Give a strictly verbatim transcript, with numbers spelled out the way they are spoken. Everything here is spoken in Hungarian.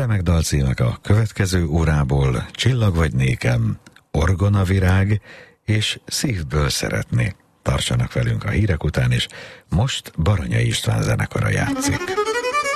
remek dalcímek a következő órából: Csillag vagy nékem, Orgonavirág és Szívből szeretni. Tartsanak velünk a hírek után, és most Baranyai István zenekara játszik.